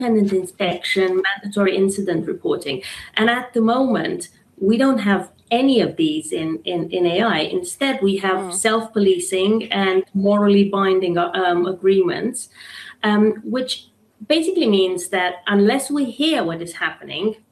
independent inspection, mandatory incident reporting. And at the moment, we don't have any of these in AI. Instead, we have self-policing and morally binding agreements, which basically means that unless we hear what is happening,